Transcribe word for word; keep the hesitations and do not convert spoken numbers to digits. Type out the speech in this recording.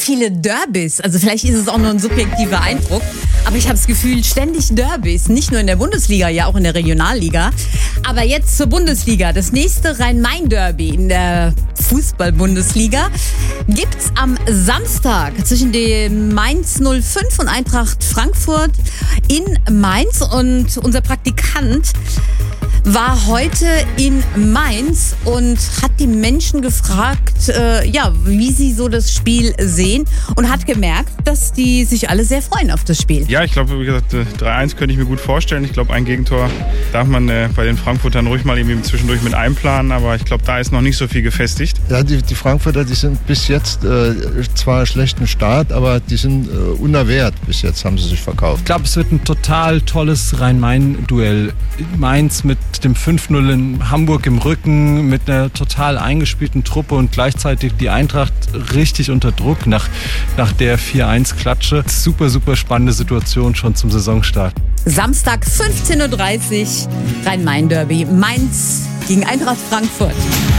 viele Derbys. Also vielleicht ist es auch nur ein subjektiver Eindruck. Aber ich habe das Gefühl, ständig Derbys. Nicht nur in der Bundesliga, ja auch in der Regionalliga. Aber jetzt zur Bundesliga. Das nächste Rhein-Main-Derby in der Fußball-Bundesliga gibt's am Samstag zwischen dem Mainz null fünf und Eintracht Frankfurt in Mainz. Und unser Praktikant war heute in Mainz und hat die Menschen gefragt, äh, ja, wie sie so das Spiel sehen, und hat gemerkt, dass die sich alle sehr freuen auf das Spiel. Ja, ich glaube, wie gesagt, drei eins könnte ich mir gut vorstellen. Ich glaube, ein Gegentor darf man äh, bei den Frankfurtern ruhig mal irgendwie zwischendurch mit einplanen, aber ich glaube, da ist noch nicht so viel gefestigt. Ja, die, die Frankfurter, die sind bis jetzt äh, zwar einen schlechten Start, aber die sind äh, unerwehrt. Bis jetzt haben sie sich verkauft. Ich glaube, es wird ein total tolles Rhein-Main-Duell. Mainz mit dem fünf null in Hamburg im Rücken, mit einer total eingespielten Truppe und gleichzeitig die Eintracht richtig unter Druck nach, nach der vier eins Klatsche. Super, super spannende Situation schon zum Saisonstart. Samstag fünfzehn Uhr dreißig, Rhein-Main-Derby, Mainz gegen Eintracht Frankfurt.